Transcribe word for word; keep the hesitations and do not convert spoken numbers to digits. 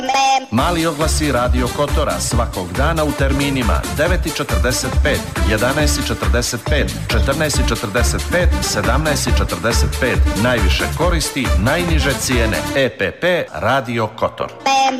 Mali oglasi Radio Kotora svakog dana u terminima devet i četrdeset pet, jedanaest i četrdeset pet, četrnaest i četrdeset pet, sedamnaest i četrdeset pet. Najviše koristi, najniže cijene. E P P Radio Kotor.